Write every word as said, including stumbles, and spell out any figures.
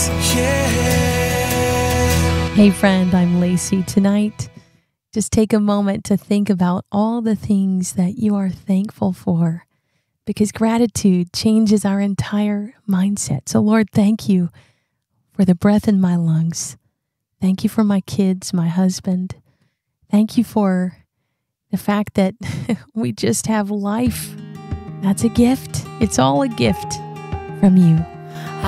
Yeah. Hey friend, I'm Lacey. Tonight, just take a moment to think about all the things that you are thankful for, because gratitude changes our entire mindset. So Lord, thank you for the breath in my lungs. Thank you for my kids, my husband. Thank you for the fact that we just have life. That's a gift. It's all a gift from you.